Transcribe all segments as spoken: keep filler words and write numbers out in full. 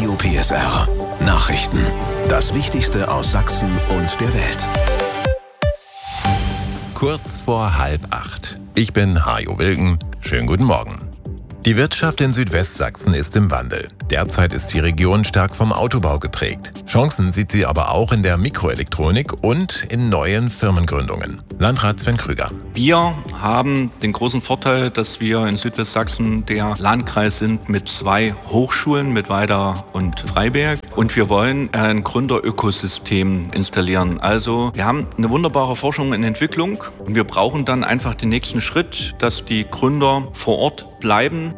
Radio P S R. Nachrichten. Das Wichtigste aus Sachsen und der Welt. Kurz vor halb acht. Ich bin Hajo Wilken. Schönen guten Morgen. Die Wirtschaft in Südwestsachsen ist im Wandel. Derzeit ist die Region stark vom Autobau geprägt. Chancen sieht sie aber auch in der Mikroelektronik und in neuen Firmengründungen. Landrat Sven Krüger. Wir haben den großen Vorteil, dass wir in Südwestsachsen der Landkreis sind mit zwei Hochschulen, mit Weida und Freiberg. Und wir wollen ein Gründerökosystem installieren. Also wir haben eine wunderbare Forschung und Entwicklung und wir brauchen dann einfach den nächsten Schritt, dass die Gründer vor Ort bleiben.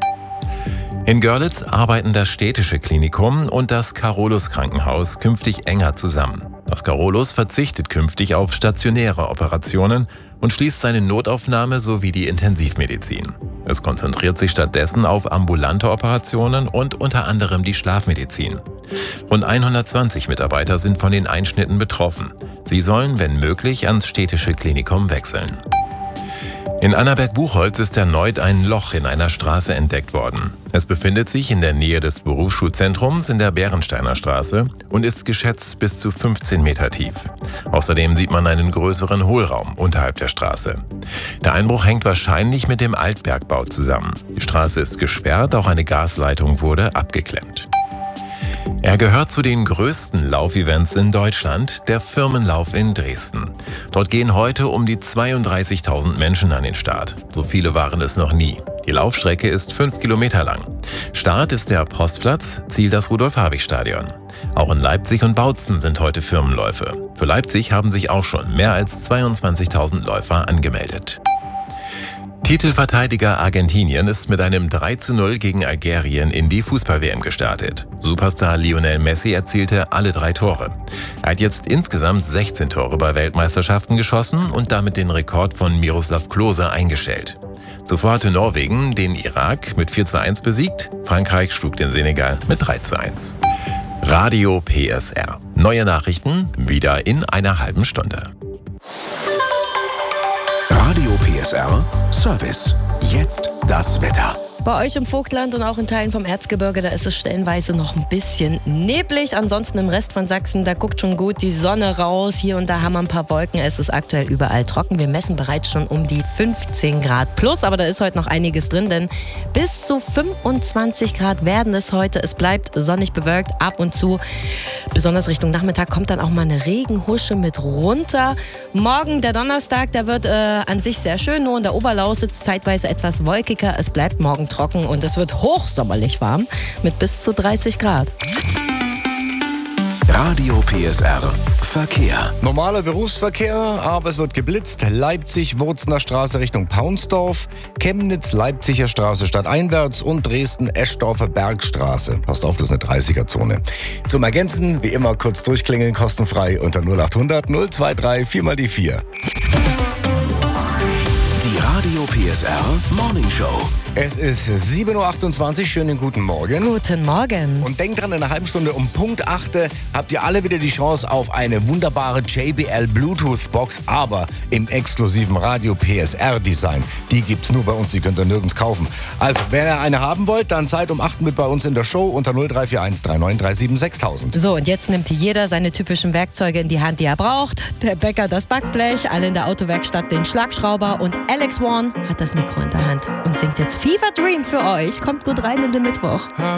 In Görlitz arbeiten das städtische Klinikum und das Carolus-Krankenhaus künftig enger zusammen. Das Carolus verzichtet künftig auf stationäre Operationen und schließt seine Notaufnahme sowie die Intensivmedizin. Es konzentriert sich stattdessen auf ambulante Operationen und unter anderem die Schlafmedizin. Rund hundertzwanzig Mitarbeiter sind von den Einschnitten betroffen. Sie sollen, wenn möglich, ans städtische Klinikum wechseln. In Annaberg-Buchholz ist erneut ein Loch in einer Straße entdeckt worden. Es befindet sich in der Nähe des Berufsschulzentrums in der Bärensteiner Straße und ist geschätzt bis zu fünfzehn Meter tief. Außerdem sieht man einen größeren Hohlraum unterhalb der Straße. Der Einbruch hängt wahrscheinlich mit dem Altbergbau zusammen. Die Straße ist gesperrt, auch eine Gasleitung wurde abgeklemmt. Er gehört zu den größten Laufevents in Deutschland, der Firmenlauf in Dresden. Dort gehen heute um die zweiunddreißigtausend Menschen an den Start. So viele waren es noch nie. Die Laufstrecke ist fünf Kilometer lang. Start ist der Postplatz, Ziel das Rudolf-Habich-Stadion. Auch in Leipzig und Bautzen sind heute Firmenläufe. Für Leipzig haben sich auch schon mehr als zweiundzwanzigtausend Läufer angemeldet. Titelverteidiger Argentinien ist mit einem drei zu null gegen Algerien in die Fußball-W M gestartet. Superstar Lionel Messi erzielte alle drei Tore. Er hat jetzt insgesamt sechzehn Tore bei Weltmeisterschaften geschossen und damit den Rekord von Miroslav Klose eingestellt. Zuvor hatte Norwegen den Irak mit vier zu eins besiegt, Frankreich schlug den Senegal mit drei zu eins. Radio P S R. Neue Nachrichten wieder in einer halben Stunde. Radio P S R Service. Jetzt das Wetter. Bei euch im Vogtland und auch in Teilen vom Erzgebirge, da ist es stellenweise noch ein bisschen neblig. Ansonsten im Rest von Sachsen, da guckt schon gut die Sonne raus. Hier und da haben wir ein paar Wolken. Es ist aktuell überall trocken. Wir messen bereits schon um die fünfzehn Grad plus. Aber da ist heute noch einiges drin, denn bis zu fünfundzwanzig Grad werden es heute. Es bleibt sonnig bewölkt ab und zu. Besonders Richtung Nachmittag kommt dann auch mal eine Regenhusche mit runter. Morgen, der Donnerstag, der wird äh, an sich sehr schön. Nur in der Oberlausitz zeitweise etwas wolkiger. Es bleibt morgen trocken und es wird hochsommerlich warm mit bis zu dreißig Grad. Radio P S R Verkehr. Normaler Berufsverkehr, aber es wird geblitzt. Leipzig-Wurzener Straße Richtung Paunsdorf, Chemnitz-Leipziger Straße stadteinwärts und Dresden-Eschdorfer Bergstraße. Passt auf, das ist eine dreißiger-Zone. Zum Ergänzen, wie immer, kurz durchklingeln, kostenfrei unter null achthundert null drei vier mal die vier. Die Radio P S R Morning Show. Es ist sieben Uhr achtundzwanzig, schönen guten Morgen. Guten Morgen. Und denkt dran, in einer halben Stunde um Punkt acht habt ihr alle wieder die Chance auf eine wunderbare J B L Bluetooth-Box, aber im exklusiven Radio P S R-Design. Die gibt's nur bei uns, die könnt ihr nirgends kaufen. Also, wenn ihr eine haben wollt, dann seid um acht mit bei uns in der Show unter null drei vier eins drei neun drei sieben sechs tausend. So, und jetzt nimmt jeder seine typischen Werkzeuge in die Hand, die er braucht. Der Bäcker das Backblech, alle in der Autowerkstatt den Schlagschrauber und Alex Warren hat das Mikro in der Hand und singt jetzt Fever Dream für euch. Kommt gut rein in den Mittwoch.